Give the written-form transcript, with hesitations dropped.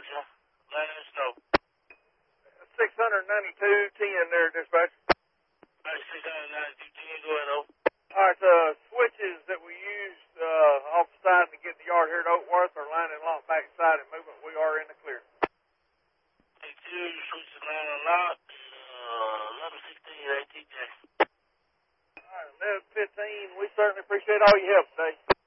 you. Let us know. 692.10 there, dispatch. All right, 692, go ahead, over. All right, the switches that we used off the side to get the yard here at Oakworth are lining lock backside and movement. We are in the clear. Take two, switch the line and lock. 1116 ATJ. All right, 1115. We certainly appreciate all your help today.